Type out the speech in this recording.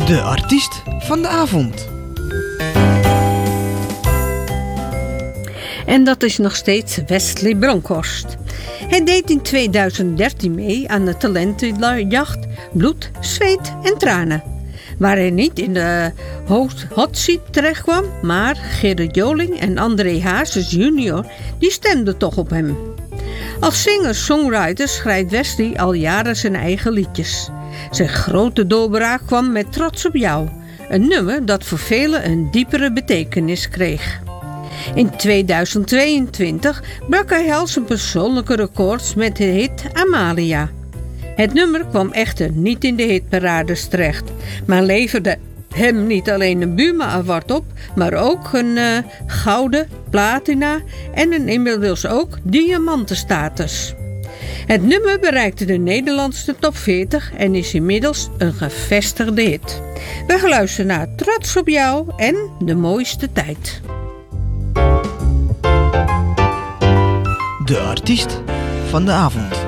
De artiest van de avond. En dat is nog steeds Wesley Bronkhorst. Hij deed in 2013 mee aan de talentenjacht Bloed, Zweet en Tranen. Waar hij niet in de hot seat terecht kwam, maar Gerrit Joling en André Hazes junior, die stemden toch op hem. Als singer-songwriter schrijft Wesley al jaren zijn eigen liedjes. Zijn grote doorbraak kwam met Trots op jou, een nummer dat voor velen een diepere betekenis kreeg. In 2022 brak hij al zijn persoonlijke records met de hit Amalia. Het nummer kwam echter niet in de hitparades terecht, maar leverde hem niet alleen een Buma Award op, maar ook een gouden, platina en een inmiddels ook diamantenstatus. Het nummer bereikte de Nederlandse top 40 en is inmiddels een gevestigde hit. We gaan luisteren naar Trots op jou en De mooiste tijd. De artiest van de avond.